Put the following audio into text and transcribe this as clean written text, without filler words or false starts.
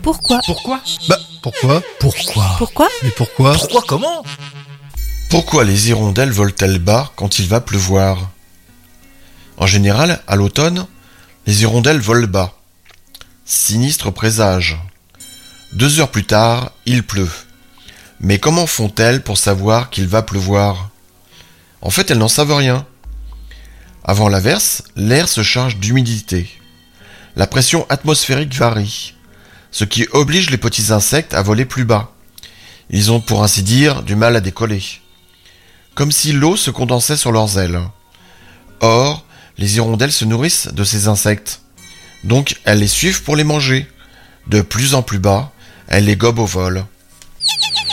Pourquoi ? Pourquoi ? Pourquoi ? Pourquoi ? Mais pourquoi ? Pourquoi comment ? Pourquoi les hirondelles volent-elles bas quand il va pleuvoir ? En général, à l'automne, les hirondelles volent bas. Sinistre présage. 2 heures plus tard, il pleut. Mais comment font-elles pour savoir qu'il va pleuvoir ? En fait, elles n'en savent rien. Avant l'averse, l'air se charge d'humidité. La pression atmosphérique varie, ce qui oblige les petits insectes à voler plus bas. Ils ont, pour ainsi dire, du mal à décoller. Comme si l'eau se condensait sur leurs ailes. Or, les hirondelles se nourrissent de ces insectes. Donc, elles les suivent pour les manger. De plus en plus bas, elles les gobent au vol.